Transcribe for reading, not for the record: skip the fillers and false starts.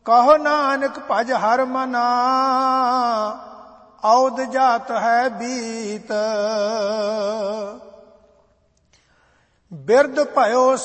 ਕਹੋ ਨਾਨਕ ਭਜ ਹਰ ਮਨਾ, ਔਦ ਜਾਤ ਹੈ ਬੀਤ। ਬਿਰਧ ਭਇਓ